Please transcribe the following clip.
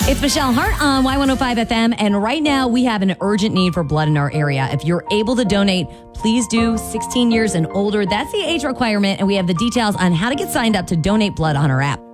It's Michelle Hart on Y105 FM, and right now we have an urgent need for blood in our area. If you're able to donate, please do. 16 years and older, that's the age requirement, and we have the details on how to get signed up to donate blood on our app.